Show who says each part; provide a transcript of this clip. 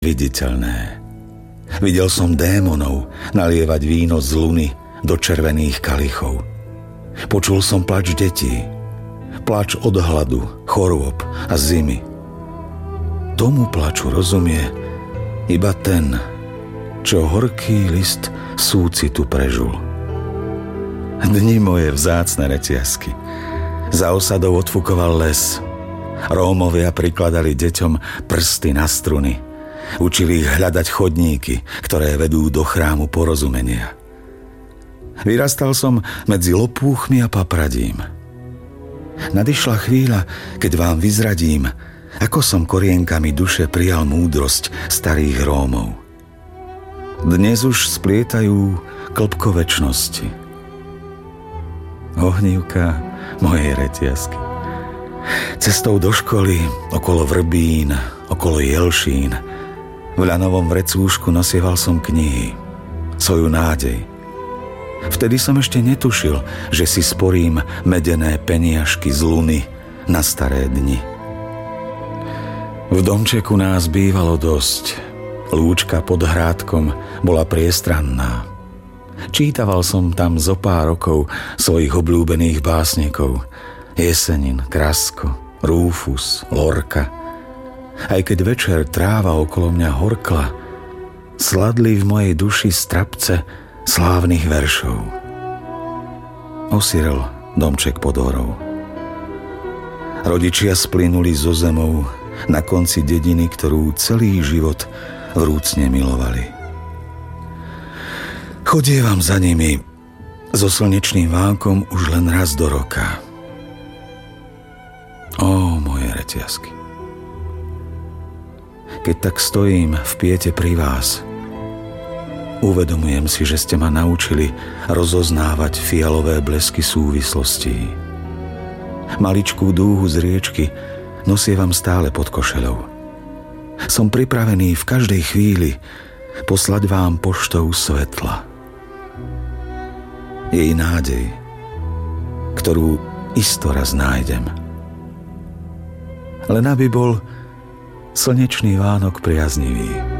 Speaker 1: viditeľné. Videl som démonov nalievať víno z luny do červených kalichov. Počul som plač detí, plač od hladu, chorôb a zimy. Tomu plaču rozumie iba ten, čo horký list súcitu prežul. Dni moje vzácne reťazky. Za osadou odfukoval les. Rómovia prikladali deťom prsty na struny. Učili ich hľadať chodníky, ktoré vedú do chrámu porozumenia. Vyrastal som medzi lopúchmi a papradím. Nadišla chvíľa, keď vám vyzradím, ako som korienkami duše prijal múdrosť starých Rómov. Dnes už splietajú klbko večnosti. Ohnívka mojej reťazky. Cestou do školy, okolo vrbín, okolo jelšín, v ľanovom vrecúšku nosieval som knihy, svoju nádej. Vtedy som ešte netušil, že si sporím medené peniažky z luny na staré dni. V domčeku nás bývalo dosť. Lúčka pod hrádkom bola priestranná. Čítaval som tam zo pár rokov svojich obľúbených básnikov. Jesenin, Krasko, Rúfus, Lorka. Aj keď večer tráva okolo mňa horkla, sladli v mojej duši strapce slávnych veršov. Osirel domček pod horou. Rodičia splynuli zo zemou na konci dediny, ktorú celý život vrúcne milovali. Chodievam za nimi so slnečným vánkom už len raz do roka. Ó, moje reťazky. Keď tak stojím v piete pri vás, uvedomujem si, že ste ma naučili rozoznávať fialové blesky súvislostí. Maličkú dúhu z riečky nosievam stále pod košeľou. Som pripravený v každej chvíli poslať vám poštou svetla. Jej nádej, ktorú isto raz nájdem. Len aby bol slnečný Vánok priaznivý.